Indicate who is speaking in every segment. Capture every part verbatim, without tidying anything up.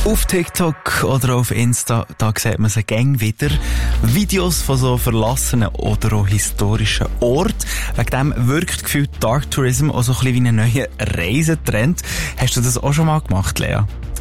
Speaker 1: Auf TikTok oder auf Insta, da sieht man sie gäng wieder. Videos von so verlassenen oder auch historischen Orten. Wegen dem wirkt gefühlt Dark Tourism auch so ein bisschen wie ein neuer Reisetrend. Hast du das auch schon mal gemacht, Lea?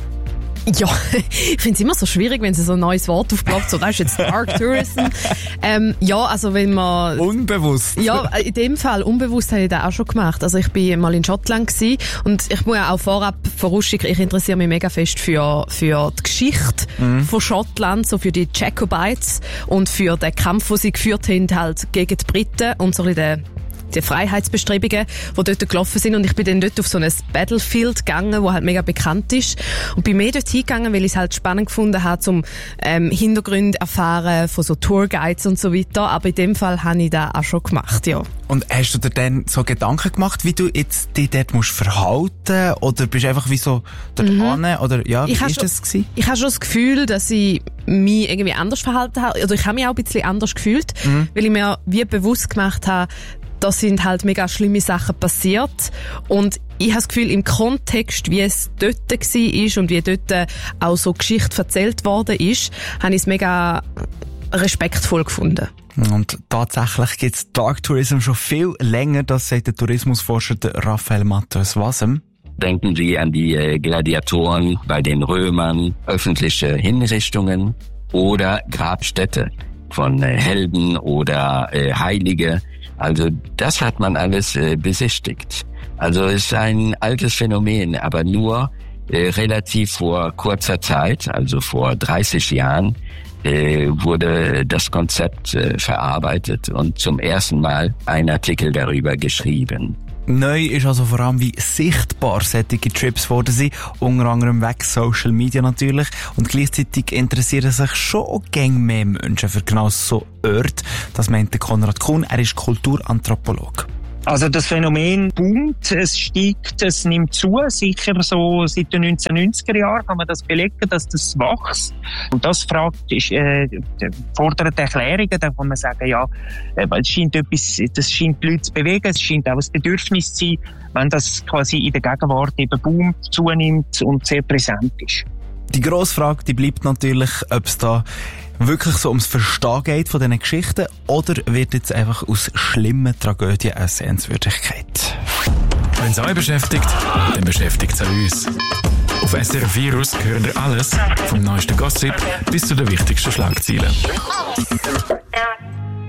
Speaker 2: Ja, ich finde es immer so schwierig, wenn sie so ein neues Wort aufploppt, so, das ist jetzt Dark Tourism. ähm, ja, also wenn man...
Speaker 1: Unbewusst.
Speaker 2: Ja, in dem Fall, unbewusst habe ich das auch schon gemacht. Also ich bin mal in Schottland gewesen und ich muss ja auch vorab vorausschicken, ich interessiere mich mega fest für, für die Geschichte mhm. von Schottland, so für die Jacobites und für den Kampf, den sie geführt haben, halt gegen die Briten und so ein bisschen den die Freiheitsbestrebungen, die dort gelaufen sind. Und ich bin dann dort auf so ein Battlefield gegangen, wo halt mega bekannt ist. Und bin mehr dort hingegangen, weil ich es halt spannend gefunden habe, zum ähm, Hintergründe erfahren von so Tourguides und so weiter. Aber in dem Fall habe ich das auch schon gemacht, ja.
Speaker 1: Und hast du dir dann so Gedanken gemacht, wie du jetzt dich dort musst verhalten? Oder bist du einfach wie so dort mhm. an? Oder ja, wie
Speaker 2: ich
Speaker 1: ist
Speaker 2: schon,
Speaker 1: das gewesen?
Speaker 2: Ich habe schon das Gefühl, dass ich mich irgendwie anders verhalten habe. Also ich habe mich auch ein bisschen anders gefühlt, mhm. weil ich mir wie bewusst gemacht habe, da sind halt mega schlimme Sachen passiert und ich habe das Gefühl, im Kontext, wie es dort war und wie dort auch so Geschichte erzählt worden ist, habe ich es mega respektvoll gefunden.
Speaker 1: Und tatsächlich gibt es Dark Tourism schon viel länger, das sagt der Tourismusforscher Raphael Matheus-Wasem.
Speaker 3: Denken Sie an die äh, Gladiatoren bei den Römern, öffentliche Hinrichtungen oder Grabstätte von äh, Helden oder äh, Heilige. Also das hat man alles äh, besichtigt. Also es ist ein altes Phänomen, aber nur äh, relativ vor kurzer Zeit, also vor dreißig Jahren, äh, wurde das Konzept äh, verarbeitet und zum ersten Mal ein Artikel darüber geschrieben.
Speaker 1: Neu ist also vor allem, wie sichtbar solche Trips worden sind, unter anderem wegen Social Media natürlich. Und gleichzeitig interessieren sich schon auch gäng mehr Menschen für genau so Orte. Das meinte Konrad Kuhn, er ist Kulturanthropolog.
Speaker 4: Also das Phänomen boomt, es steigt, es nimmt zu, sicher so seit den neunzehnhundertneunziger Jahren kann man das belegen, dass das wächst. Und das fragt, ist, äh, fordert Erklärungen, da kann man sagen, ja, äh, es scheint etwas, das scheint die Leute zu bewegen, es scheint auch ein Bedürfnis zu sein, wenn das quasi in der Gegenwart eben boomt, zunimmt und sehr präsent ist.
Speaker 1: Die grosse Frage, die bleibt natürlich, ob es da wirklich so ums Verstehen geht von diesen Geschichten oder wird jetzt einfach aus schlimmen Tragödien eine Sehenswürdigkeit?
Speaker 5: Wenn es euch beschäftigt, dann beschäftigt es auch uns. Auf S R F Virus hören ihr alles, vom neuesten Gossip bis zu den wichtigsten Schlagzeilen.